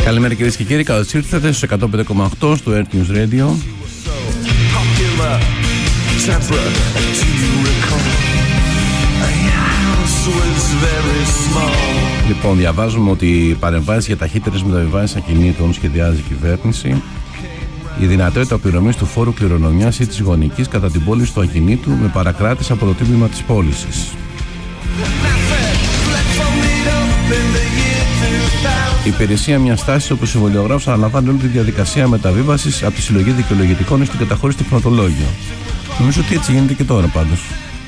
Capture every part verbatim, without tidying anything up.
Καλημέρα κυρίες και κύριοι, καλώς ήρθατε στους εκατόν πέντε κόμμα οκτώ στο Earth News Radio. Λοιπόν, διαβάζουμε ότι οι παρεμβάσεις για ταχύτερες μεταβιβάσεις ακινήτων σχεδιάζει η κυβέρνηση. Η δυνατότητα πληρωμής του φόρου κληρονομιάς ή της γονικής κατά την πώληση του ακινήτου με παρακράτηση από το τίμημα της πώλησης. Η υπηρεσία μιας τάσης όπου ο συμβολιογράφος αναλαμβάνει όλη τη διαδικασία μεταβίβασης από τη συλλογή δικαιολογητικών στην καταχώρηση στο χρηματολόγιο. Νομίζω ότι έτσι γίνεται και τώρα πάντως.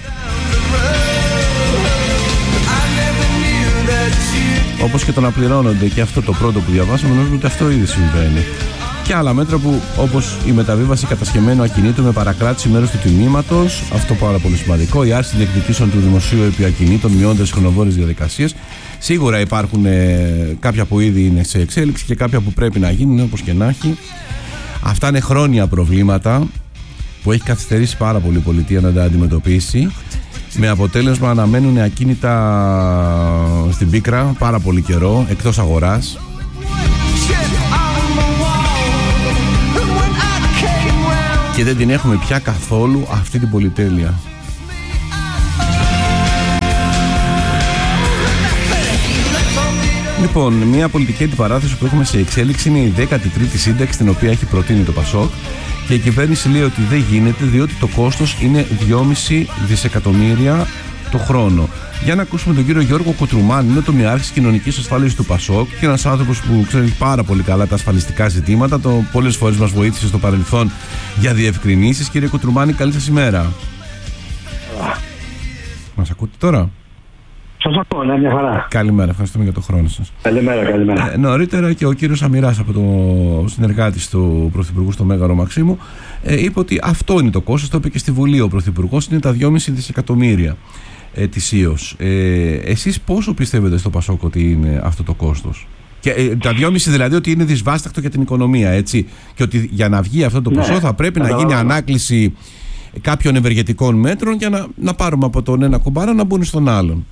Όπως και το να πληρώνονται και αυτό το πρώτο που διαβάσαμε, νομίζω ότι αυτό ήδη συμβαίνει. Και άλλα μέτρα που, όπως η μεταβίβαση κατασχεμένου ακινήτου με παρακράτηση μέρους του τιμήματος, αυτό πάρα πολύ σημαντικό, η άρση διεκδικήσεων του δημοσίου επί ακινήτων, μειώντας χρονοβόρες διαδικασίες. Σίγουρα υπάρχουν ε, κάποια που ήδη είναι σε εξέλιξη και κάποια που πρέπει να γίνουν, όπως και να έχει. Αυτά είναι χρόνια προβλήματα που έχει καθυστερήσει πάρα πολύ η πολιτεία να τα αντιμετωπίσει. Με αποτέλεσμα να μένουν ακίνητα στην πίκρα πάρα πολύ καιρό, εκτός αγοράς. Και δεν την έχουμε πια καθόλου αυτή την πολυτέλεια. Λοιπόν, μια πολιτική αντιπαράθεση που έχουμε σε εξέλιξη είναι η δέκατη τρίτη σύνταξη, την οποία έχει προτείνει το Πασόκ. Και η κυβέρνηση λέει ότι δεν γίνεται, διότι το κόστος είναι δυόμισι δισεκατομμύρια το χρόνο. Για να ακούσουμε τον κύριο Γιώργο Κουτρουμάνη, είναι το μοιάρχης κοινωνικής ασφάλισης του Πασόκ και ένας άνθρωπος που ξέρει πάρα πολύ καλά τα ασφαλιστικά ζητήματα. Το πολλές φορές μας βοήθησε στο παρελθόν για διευκρινήσεις. Κύριε Κουτρουμάνη, καλή σας ημέρα. Μας ακούτε τώρα? Σας ακούω, ναι, μια χαρά. Καλημέρα, ευχαριστούμε για τον χρόνο σας. Καλημέρα, καλημέρα. Ε, νωρίτερα και ο κύριος Αμυράς, από το συνεργάτης του Πρωθυπουργού στο Μέγαρο Μαξίμου, ε, είπε ότι αυτό είναι το κόστος. Το είπε και στη Βουλή ο Πρωθυπουργός, είναι τα δυόμισι δισεκατομμύρια ετησίως. Ε, εσείς πόσο πιστεύετε στο Πασόκ ότι είναι αυτό το κόστος? Και ε, τα δυόμισι δηλαδή ότι είναι δυσβάστακτο για την οικονομία, έτσι. Και ότι για να βγει αυτό το ποσό ναι, θα πρέπει να γίνει ανάκληση κάποιων ευεργετικών μέτρων για να, να πάρουμε από τον ένα κουμπάρα να μπουν στον άλλον.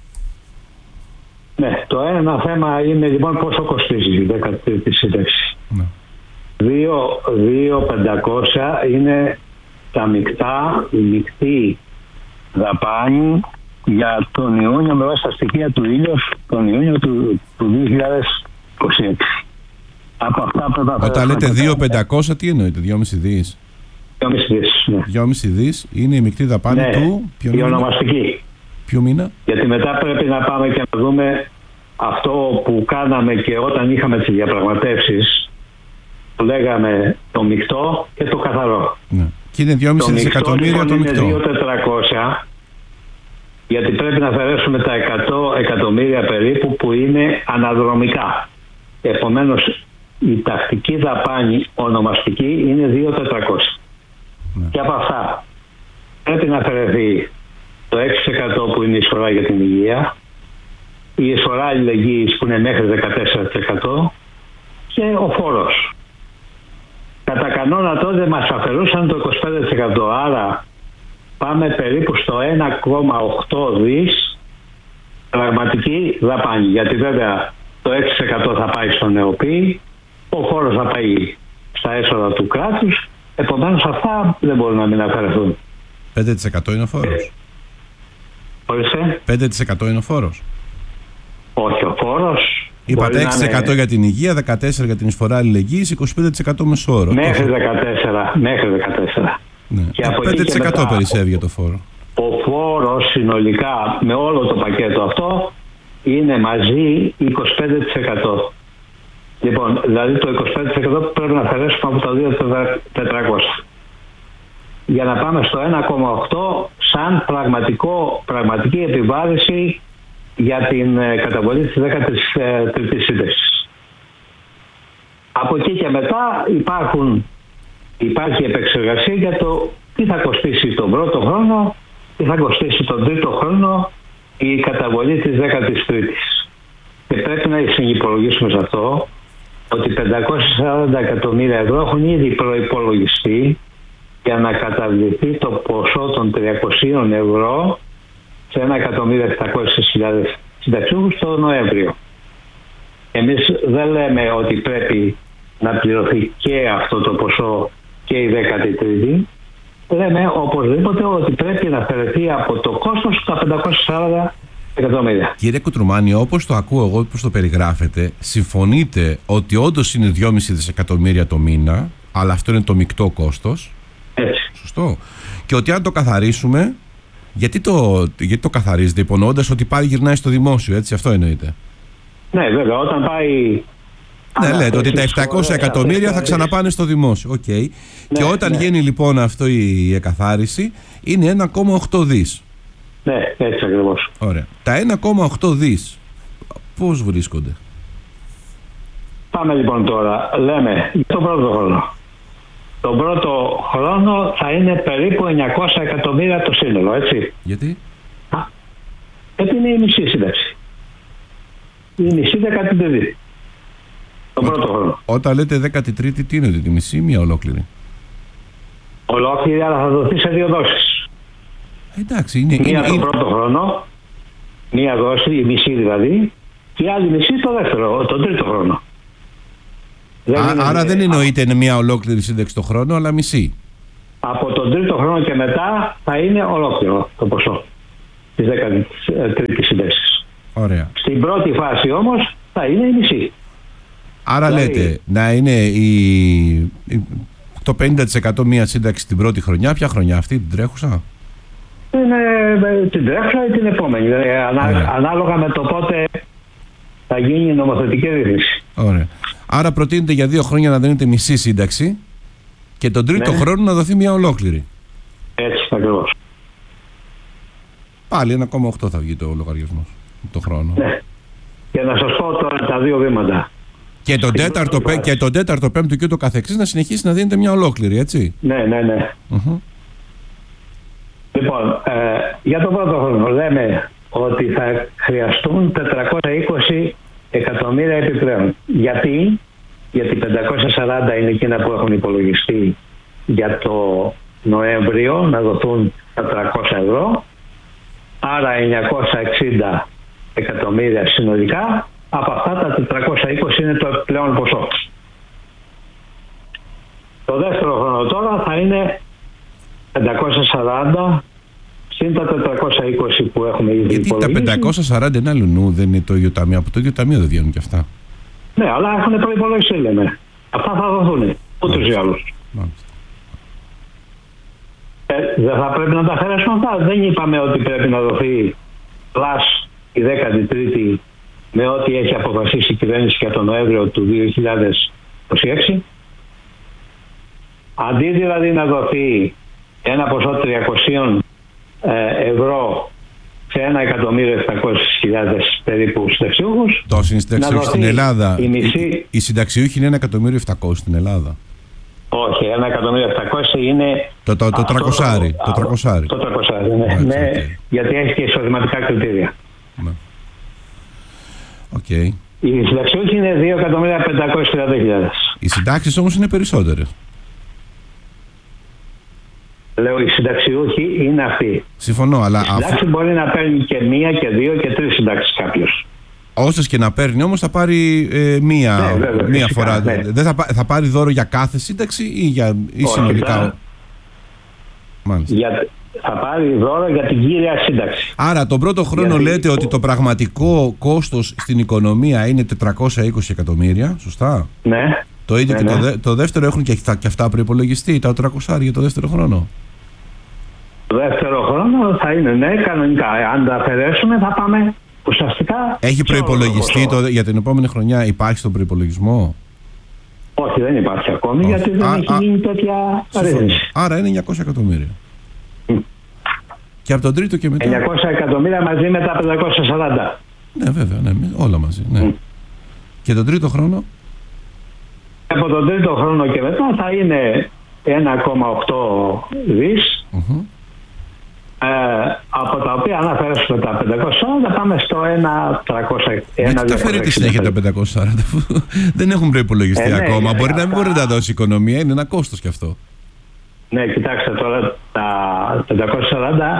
Ναι, το ένα θέμα είναι λοιπόν πόσο κοστίζει η δέκατη τρίτη σύνταξη. Ναι. δύο χιλιάδες πεντακόσια είναι τα μεικτά, η μεικτή δαπάνη για τον Ιούνιο με βάση τα στοιχεία του ήλιος τον Ιούνιο του, του δύο χιλιάδες είκοσι έξι. Από αυτά πρέπει να... Όταν λέτε δύο χιλιάδες πεντακόσια, τι εννοείτε, δυόμισι δις? δυόμισι δις, ναι. δυόμισι δις είναι η μεικτή δαπάνη, ναι, του... η μήνα? Ονομαστική. Ποιο μήνα? Γιατί μετά πρέπει να πάμε και να δούμε αυτό που κάναμε και όταν είχαμε τις διαπραγματεύσεις, που λέγαμε το μεικτό και το καθαρό. Ναι. Και είναι δυόμισι δισεκατομμύρια το μεικτό. Είναι δύο χιλιάδες τετρακόσια, γιατί πρέπει να αφαιρέσουμε τα εκατό εκατομμύρια περίπου που είναι αναδρομικά. Επομένως η τακτική δαπάνη ονομαστική είναι δύο χιλιάδες τετρακόσια. Ναι. Και από αυτά πρέπει να αφαιρεθεί το έξι τοις εκατό που είναι η εισφορά για την υγεία, η εισφορά αλληλεγγύης που είναι μέχρι δεκατέσσερα τοις εκατό και ο φόρος. Κατά κανόνα τότε μας αφαιρούσαν το είκοσι πέντε τοις εκατό, άρα πάμε περίπου στο ένα κόμμα οκτώ δις πραγματική δαπάνη, γιατί βέβαια το έξι τοις εκατό θα πάει στον ΕΟΠΗ, ο φόρος θα πάει στα έσοδα του κράτους, επομένως αυτά δεν μπορούν να μην αφαιρεθούν. πέντε τοις εκατό είναι ο φόρος. Ορίστε. πέντε τοις εκατό είναι ο φόρος. Όχι, ο φόρος. Είπατε έξι τοις εκατό είναι... για την υγεία, δεκατέσσερα τοις εκατό για την εισφορά αλληλεγγύης, είκοσι πέντε τοις εκατό μεσόωρο. Μέχρι δεκατέσσερα. Μέχρι δεκατέσσερα. Ναι. Και από πέντε τοις εκατό περισσεύει για το φόρο. Ο φόρος συνολικά με όλο το πακέτο αυτό είναι μαζί είκοσι πέντε τοις εκατό. Λοιπόν, δηλαδή το είκοσι πέντε τοις εκατό πρέπει να αφαιρέσουμε από τα δύο χιλιάδες τετρακόσια. Για να πάμε στο ένα κόμμα οκτώ σαν πραγματικό, πραγματική επιβάρηση για την ε, καταβολή της δέκατης τρίτης σύνταξης. Από εκεί και μετά υπάρχουν, υπάρχει επεξεργασία για το τι θα κοστίσει τον πρώτο χρόνο, τι θα κοστίσει τον τρίτο χρόνο η καταβολή της δέκατης τρίτης. Και πρέπει να συνυπολογίσουμε σε αυτό ότι πεντακόσια σαράντα εκατομμύρια ευρώ έχουν ήδη προϋπολογιστεί για να καταβληθεί το ποσό των τριακοσίων ευρώ σε ένα εκατομμύριο επτακόσιες χιλιάδες συνταξιούχους το Νοέμβριο. Εμείς δεν λέμε ότι πρέπει να πληρωθεί και αυτό το ποσό και η δέκατη τρίτη. Λέμε οπωσδήποτε ότι πρέπει να αφαιρεθεί από το κόστος τα πεντακόσια σαράντα εκατομμύρια. Κύριε Κουτρουμάνη, όπως το ακούω εγώ, όπως το περιγράφετε, συμφωνείτε ότι όντως είναι δυόμισι δισεκατομμύρια το μήνα, αλλά αυτό είναι το μεικτό κόστος. Έτσι. Σωστό. Και ότι αν το καθαρίσουμε, γιατί το, γιατί το καθαρίζετε, υπονοώντας ότι πάλι γυρνάει στο δημόσιο, έτσι, αυτό εννοείται? Ναι, βέβαια, όταν πάει... Ναι, λέτε ότι τα επτακόσια εκατομμύρια θα ξαναπάνε στο δημόσιο. Okay. Ναι, και όταν ναι. γίνει λοιπόν αυτό η εκαθάριση, είναι ένα κόμμα οκτώ δις. Ναι, έτσι ακριβώς. Ωραία. Τα ένα κόμμα οκτώ δις πώς βρίσκονται? Πάμε λοιπόν τώρα. Λέμε για τον πρώτο χρόνο. Τον πρώτο χρόνο θα είναι περίπου εννιακόσια εκατομμύρια το σύνολο, έτσι. Γιατί? Α, γιατί είναι η μισή σύνταξη. Η μισή δέκατη τρίτη. Τον πρώτο χρόνο. Όταν λέτε δέκατη τρίτη, τι είναι, τη μισή, μία ολόκληρη? Ολόκληρη, αλλά θα δοθεί σε δύο δόσεις. Εντάξει, είναι... Μία είναι, τον είναι... πρώτο χρόνο, μία δόση, η μισή δηλαδή, και η άλλη μισή το δεύτερο, τον τρίτο χρόνο. Δεν Α, είναι, άρα δεν εννοείται είναι μία ολόκληρη σύνταξη το χρόνο, αλλά μισή. Από τον τρίτο χρόνο και μετά θα είναι ολόκληρο το ποσό της δέκατη τρίτης σύνταξης. Ωραία. Στην πρώτη φάση όμως θα είναι η μισή. Άρα δηλαδή, λέτε να είναι η, η, το πενήντα τοις εκατό μία σύνταξη την πρώτη χρονιά. Ποια χρονιά αυτή, την τρέχουσα? Είναι την τρέχουσα ή την επόμενη. Δηλαδή, ανά, ανάλογα με το πότε θα γίνει η νομοθετική ρύθμιση. Ωραία. Άρα προτείνεται για δύο χρόνια να δίνεται μισή σύνταξη και τον τρίτο ναι. χρόνο να δοθεί μια ολόκληρη. Έτσι ακριβώς. Πάλι ένα κόμμα οκτώ θα βγει το λογαριασμός το χρόνο. Ναι. Και να σας πω τώρα τα δύο βήματα. Και τον, τέταρτο, και τον τέταρτο, πέμπτο και ούτω καθεξής να συνεχίσει να δίνεται μια ολόκληρη, έτσι. Ναι, ναι, ναι. Uh-huh. Λοιπόν, ε, για τον πρώτο χρόνο λέμε ότι θα χρειαστούν τετρακόσια είκοσι εκατομμύρια επιπλέον. Γιατί? Γιατί πεντακόσια σαράντα είναι εκείνα που έχουν υπολογιστεί για το Νοέμβριο να δοθούν τα τριακόσια ευρώ. Άρα εννιακόσια εξήντα εκατομμύρια συνολικά. Από αυτά τα τετρακόσια είκοσι είναι το επιπλέον ποσό. Το δεύτερο χρόνο τώρα θα είναι πεντακόσια σαράντα συν τα τετρακόσια είκοσι που έχουμε ήδη γιατί υπολογίσει. Τα πεντακόσια σαράντα είναι άλλου νου, δεν είναι το ίδιο ταμείο. Από το ίδιο ταμείο δεν βγαίνουν και αυτά. Ναι, αλλά έχουν προϋπολογιστεί, λέμε. Αυτά θα δοθούν ούτως ή άλλως. Ε, δεν θα πρέπει να τα αφαιρέσουμε αυτά. Δεν είπαμε ότι πρέπει να δοθεί πλάς η δέκατη τρίτη με ό,τι έχει αποφασίσει η κυβέρνηση για τον Νοέμβριο του δύο χιλιάδες είκοσι έξι. Αντί δηλαδή να δοθεί ένα ποσό τριακόσια ευρώ σε ένα εκατομμύριο επτακόσιες χιλιάδες περίπου συνταξιούχους. Το συνταξιούχοι στην Ελλάδα. Η, μισή... η, η συνταξιούχοι είναι ένα εκατομμύριο επτακόσιες στην Ελλάδα. Όχι, ένα εκατομμύριο επτακόσιες είναι. Το, το, το τριακοσάρι. Το, το τριακοσάρι. Το τριακοσάρι, ναι. ναι, ναι okay. Γιατί έχει και εισοδηματικά κριτήρια. Ναι. Okay. Οι συνταξιούχοι είναι δύο εκατομμύρια πεντακόσιες χιλιάδες. Οι συντάξεις όμως είναι περισσότερες. Λέω οι συνταξιούχοι είναι αυτοί. Συμφωνώ, αλλά. Η συντάξη αφού... μπορεί να παίρνει και μία και δύο και τρεις συντάξεις κάποιος. Όσες και να παίρνει όμως θα πάρει ε, μία, ναι, βέβαια, μία φυσικά, φορά. Ναι. Δεν θα, θα πάρει δώρο για κάθε σύνταξη ή, για, ή Όχι, συνολικά. Θα... Μάλιστα. Για... θα πάρει δώρο για την κύρια σύνταξη. Άρα τον πρώτο χρόνο γιατί... λέτε ότι το πραγματικό κόστος στην οικονομία είναι τετρακόσια είκοσι εκατομμύρια, σωστά? Ναι. Το ίδιο ναι, και ναι. Το, δε, το δεύτερο έχουν και, και αυτά προϋπολογιστεί, τα τριακόσια για το δεύτερο χρόνο. Το δεύτερο χρόνο θα είναι ναι, κανονικά. Αν τα αφαιρέσουμε θα πάμε ουσιαστικά. Έχει προϋπολογιστεί το, για την επόμενη χρονιά, υπάρχει στον προϋπολογισμό? Όχι, δεν υπάρχει ακόμη. Όχι. Γιατί δεν α, έχει α, γίνει τέτοια ρύθμιση. Άρα είναι εννιακόσια εκατομμύρια. Mm. Και από τον τρίτο και μετά. εννιακόσια εκατομμύρια μαζί με τα πεντακόσια σαράντα. Ναι, βέβαια, ναι, όλα μαζί. Ναι. Mm. Και τον τρίτο χρόνο. Από τον τρίτο χρόνο και μετά θα είναι ένα κόμμα οκτώ δις. Mm-hmm. Ε, από τα οποία αν αφαιρέσουμε τα πεντακόσια σαράντα πάμε στο ένα τριακόσια. Γιατί τα φέρει τη συνέχεια τα πεντακόσια σαράντα που δεν έχουν προϋπολογιστεί ε, ακόμα. Ναι, μπορεί ναι, να μην μπορεί να τα δώσει η οικονομία, είναι ένα κόστος κι αυτό. Ναι, κοιτάξτε τώρα τα πεντακόσια σαράντα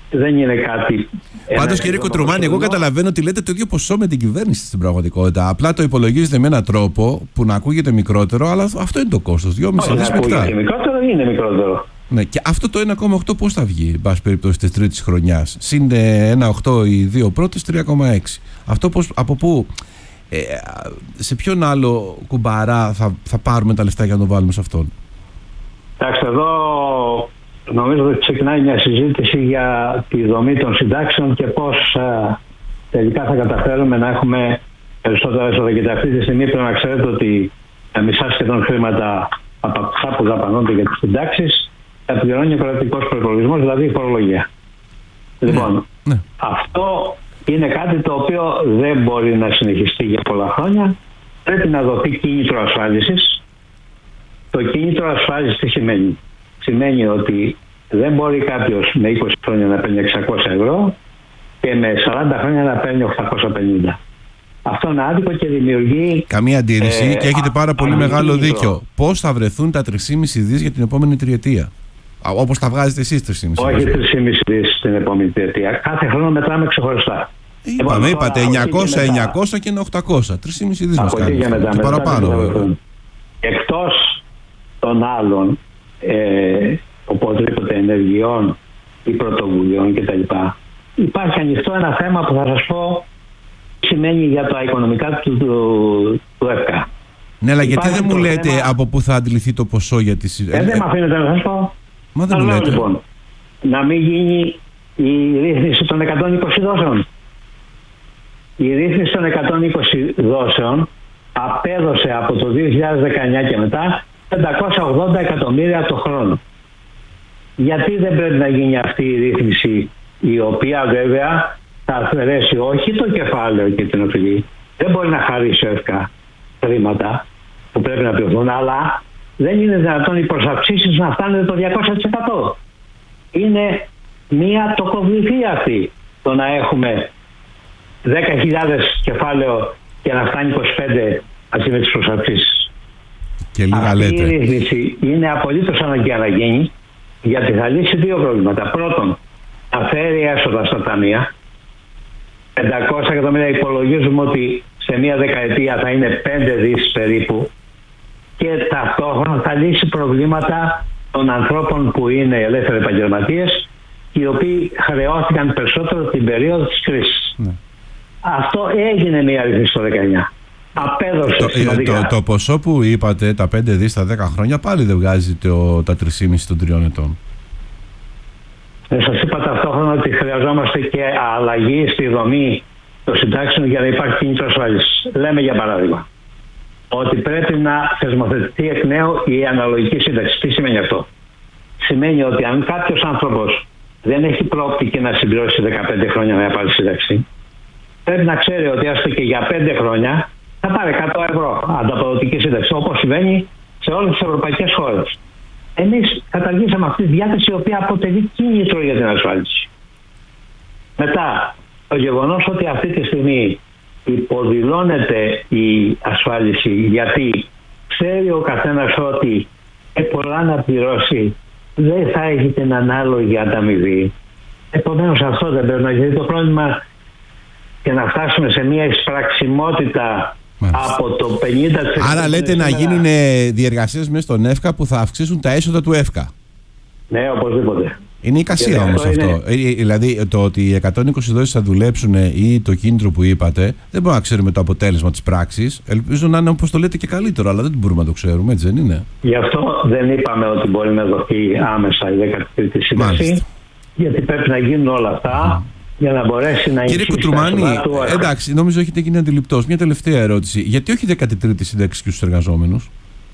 δεν είναι κάτι. Πάντως, κύριε Κουτρουμάνη, εγώ καταλαβαίνω ότι λέτε το ίδιο ποσό με την κυβέρνηση στην πραγματικότητα. Απλά το υπολογίζετε με έναν τρόπο που να ακούγεται μικρότερο, αλλά αυτό είναι το κόστος. δυόμισι δισεκατομμύρια. Όχι, είναι μικρότερο ή είναι μικρότερο. Ναι, και αυτό το ένα κόμμα οκτώ πώς θα βγει, εν πάση περιπτώσει, της τρίτης χρονιάς. Συν ένα κόμμα οκτώ οι δύο πρώτες, τρία κόμμα έξι. Αυτό πώς, από πού, ε, σε ποιον άλλο κουμπαρά θα, θα πάρουμε τα λεφτά για να το βάλουμε σε αυτόν? Εντάξει, εδώ νομίζω ότι ξεκινάει μια συζήτηση για τη δομή των συντάξεων και πώς α, τελικά θα καταφέρουμε να έχουμε περισσότερα έσοδα. Και αυτή τη στιγμή πρέπει να ξέρετε ότι τα μισά σχεδόν χρήματα από αυτά που δαπανώνται για τις συντάξεις θα πληρώνει ο κρατικός προϋπολογισμός, δηλαδή η φορολογία. Ναι, λοιπόν, ναι. Αυτό είναι κάτι το οποίο δεν μπορεί να συνεχιστεί για πολλά χρόνια. Πρέπει να δοθεί κίνητρο ασφάλισης. Το κίνητρο ασφάλισης τι σημαίνει? Σημαίνει ότι δεν μπορεί κάποιος με είκοσι χρόνια να παίρνει εξακόσια ευρώ και με σαράντα χρόνια να παίρνει οκτακόσια πενήντα. Αυτό είναι άδικο και δημιουργεί... Καμία αντίρρηση ε, και έχετε πάρα πολύ μεγάλο δίκιο. Πώς θα βρεθούν τα τρία κόμμα πέντε δις για την επόμενη τριετία? Όπως τα βγάζετε εσείς τρία κόμμα πέντε. Όχι τρία κόμμα πέντε δις την επόμενη τριετία. Κάθε χρόνο μετράμε ξεχωριστά. Είπαμε, λοιπόν, είπατε εννιακόσια, εννιακόσια και είναι οκτακόσια. τρία κόμμα πέντε δις μας κάνει. Και, μετά, και μετά, παραπάνω. Μετά, εκτός των άλλων ε, οπωσδήποτε ενεργειών ή πρωτοβουλειών κτλ. Υπάρχει ανοιχτό ένα θέμα που θα σας πω τι σημαίνει για τα οικονομικά του, του, του ΕΦΚΑ. Ναι, αλλά γιατί δεν μου λέτε θέμα... από πού θα αντιληφθεί το ποσό για τις... Ε, δεν με αφήνετε να σας πω. Μα δεν μου λέτε. Λοιπόν, να μην γίνει η ρύθμιση των εκατόν είκοσι δόσεων. Η ρύθμιση των εκατόν είκοσι δόσεων απέδωσε από το δύο χιλιάδες δεκαεννιά και μετά πεντακόσια ογδόντα εκατομμύρια το χρόνο. Γιατί δεν πρέπει να γίνει αυτή η ρύθμιση, η οποία βέβαια θα αφαιρέσει όχι το κεφάλαιο και την οφειλή, δεν μπορεί να χαρίσει ο ΕΦΚΑ χρήματα που πρέπει να πληρωθούν, αλλά δεν είναι δυνατόν οι προσαυξήσεις να φτάνουν το διακόσια τοις εκατό. Είναι μία τοκοβληθία αυτή το να έχουμε δέκα χιλιάδες κεφάλαιο και να φτάνει είκοσι πέντε μαζί με τις προσαυξήσεις. Και λίγα αυτή λέτε. Η ρύθμιση είναι απολύτως αναγκαία να γίνει, γιατί θα λύσει δύο προβλήματα. Πρώτον, θα φέρει έσοδα στα ταμεία. πεντακόσια εκατομμύρια υπολογίζουμε ότι σε μία δεκαετία θα είναι πέντε δις περίπου, και ταυτόχρονα θα λύσει προβλήματα των ανθρώπων που είναι ελεύθεροι επαγγελματίες, οι οποίοι χρεώθηκαν περισσότερο την περίοδο της κρίσης. Ναι. Αυτό έγινε μία ρύθμιση το δεκαεννιά. Απέδωσε το, σημαντικά. Το, το, το ποσό που είπατε, τα πέντε δις στα δέκα χρόνια, πάλι δεν βγάζει το, τα τρία κόμμα πέντε των τριών ετών. Ε, σας είπα ταυτόχρονα ότι χρειαζόμαστε και αλλαγή στη δομή των συντάξεων για να υπάρχει κίνητρο ασφάλισης. Λέμε για παράδειγμα ότι πρέπει να θεσμοθετηθεί εκ νέου η αναλογική σύνταξη. Τι σημαίνει αυτό? Σημαίνει ότι αν κάποιος άνθρωπος δεν έχει προοπτική να συμπληρώσει δεκαπέντε χρόνια να πάρει σύνταξη, πρέπει να ξέρει ότι έστω και για πέντε χρόνια θα πάρει εκατό ευρώ ανταποδοτική σύνταξη, όπως συμβαίνει σε όλες τις ευρωπαϊκές χώρες. Εμείς καταργήσαμε αυτή τη διάθεση, η οποία αποτελεί κίνητρο για την ασφάλιση. Μετά, το γεγονός ότι αυτή τη στιγμή υποδηλώνεται η ασφάλιση, γιατί ξέρει ο καθένας ότι ε, πολλά να πληρώσει δεν θα έχει την ανάλογη ανταμοιβή. Επομένως αυτό δεν πρέπει να γίνει το πρόβλημα και να φτάσουμε σε μια εισπραξιμότητα. Μάλιστα. Από το πενήντα τοις εκατό. Άρα λέτε να γίνουν διεργασίες μέσα στον ΕΦΚΑ που θα αυξήσουν τα έσοδα του ΕΦΚΑ. Ναι, οπωσδήποτε. Είναι η εικασία όμως αυτό. Είναι... Ε, δηλαδή το ότι οι εκατόν είκοσι δόσεις θα δουλέψουν ή το κίνητρο που είπατε, δεν μπορούμε να ξέρουμε το αποτέλεσμα της πράξης. Ελπίζω να είναι όπως το λέτε και καλύτερο, αλλά δεν μπορούμε να το ξέρουμε, έτσι δεν είναι? Γι' αυτό δεν είπαμε ότι μπορεί να δοθεί άμεσα η δέκατη τρίτη σύνταξη, γιατί πρέπει να γίνουν όλα αυτά. Mm. Για να μπορέσει να. Κύριε Κουτρουμάνη, εντάξει, νομίζω έχετε γίνει αντιληπτός. Μια τελευταία ερώτηση. Γιατί όχι δέκατη τρίτη σύνταξη και στους εργαζόμενους?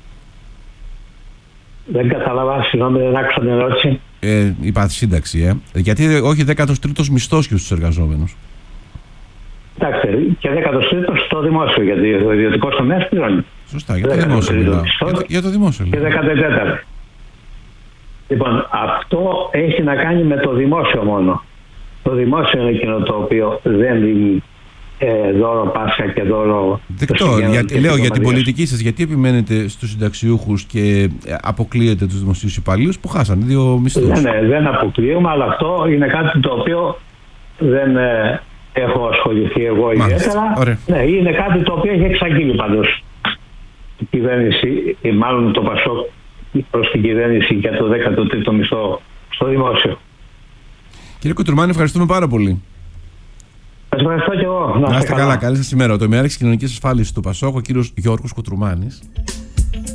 Δεν καταλαβαίνω, συγγνώμη, δεν άκουσα την ερώτηση. Ε, είπα σύνταξη, ε. Γιατί όχι δέκατος τρίτος μισθός και στους εργαζόμενους? Εντάξει, και δέκατος τρίτος στο δημόσιο, γιατί ο ιδιωτικός τομέας πληρώνει. Σωστά, για το δημόσιο. Για το, για το δημόσιο. Και δέκατη τέταρτη. Λοιπόν, αυτό έχει να κάνει με το δημόσιο μόνο. Το δημόσιο είναι εκείνο το οποίο δεν δίνει ε, δώρο Πάσχα και δώρο... Δεκτό. Γιατί, λέω για την πολιτική σας, γιατί επιμένετε στους συνταξιούχους και αποκλείετε τους δημοσίους υπαλλήλους που χάσαν δύο μισθούς? Ναι, ναι, δεν αποκλείουμε, αλλά αυτό είναι κάτι το οποίο δεν ε, έχω ασχοληθεί εγώ ιδιαίτερα. Ναι, είναι κάτι το οποίο έχει εξαγγείλει πάντως η κυβέρνηση, ή μάλλον το ΠΑΣΟΚ προς την κυβέρνηση για το δέκατο τρίτο μισθό στο δημόσιο. Κύριε Κουτρουμάνη, ευχαριστούμε πάρα πολύ. Σας ευχαριστώ και εγώ. Να είστε καλά. καλά. Καλή σας ημέρα. Το ημεράρχης κοινωνικής ασφάλισης του ΠΑΣΟΚ, ο κύριος Γιώργος Κουτρουμάνης.